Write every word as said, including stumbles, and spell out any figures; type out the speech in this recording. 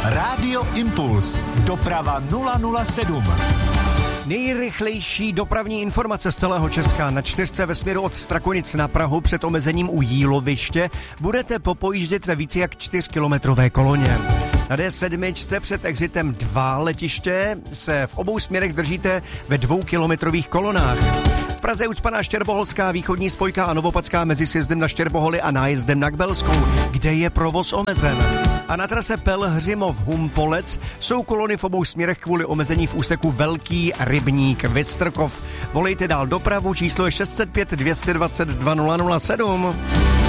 Rádio Impuls. Doprava nula nula sedm. Nejrychlejší dopravní informace z celého Česka. Na čtyřce ve směru od Strakonic na Prahu před omezením u Jíloviště budete popojíždět ve více jak čtyřkilometrové koloně. Na D sedm před exitem dva letiště se v obou směrech zdržíte ve dvoukilometrových kolonách. V Praze ucpaná Štěrboholská východní spojka a Novopadská mezi sjezdem na Štěrboholy a nájezdem na Kbelskou, kde je provoz omezen. A na trase Pelhřimov-Humpolec jsou kolony v obou směrech kvůli omezení v úseku Velký Rybník Vystrkov. Volejte dál dopravu, číslo je šest set pět, dvě stě dvacet, dva nula nula sedm.